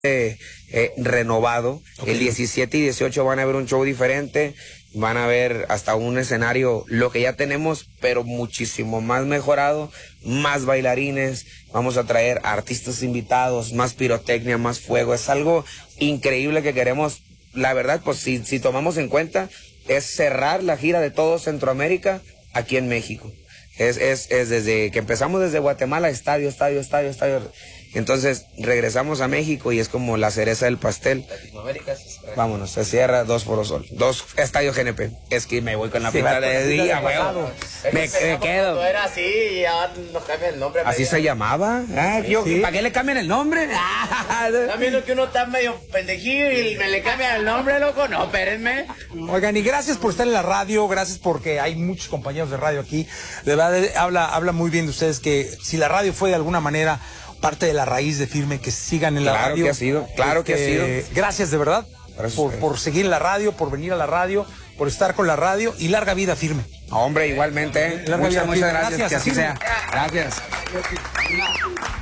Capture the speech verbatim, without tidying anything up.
Eh, eh, renovado. Okay. El diecisiete y dieciocho van a ver un show diferente, van a ver hasta un escenario, lo que ya tenemos, pero muchísimo más mejorado, más bailarines, vamos a traer artistas invitados, más pirotecnia, más fuego, es algo increíble que queremos, la verdad, pues si, si tomamos en cuenta, es cerrar la gira de todo Centroamérica aquí en México. Es, es, es desde que empezamos desde Guatemala, estadio, estadio, estadio, estadio. Entonces regresamos a México y es como la cereza del pastel. Latinoamérica se cierra. Vámonos, se cierra dos Foro Sol, dos Estadio G N P. Es que me voy con la sí, pinta de día, huevo. Me, me quedo. No era así y ahora nos cambian el nombre. ¿Así se llamaba? Ah, yo, ¿sí? ¿Para qué le cambian el nombre? ¿Están viendo que uno está medio pendejillo y me le cambian el nombre, loco? No, espérenme. Oigan, y gracias por estar en la radio, gracias porque hay muchos compañeros de radio aquí. De verdad, habla, habla muy bien de ustedes que si la radio fue de alguna manera parte de la raíz de Firme, que sigan en la claro radio. Que ha sido, claro que, que ha sido. Gracias de verdad por, por seguir en la radio, por venir a la radio, por estar con la radio y larga vida Firme. Hombre, igualmente. ¿eh? Muchas, muchas gracias, gracias, que así sea. Gracias.